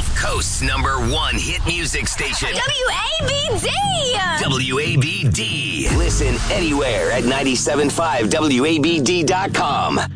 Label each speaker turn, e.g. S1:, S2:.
S1: Gulf Coast's #1 hit music station.
S2: WABD!
S1: WABD. Listen anywhere at 97.5WABD.com.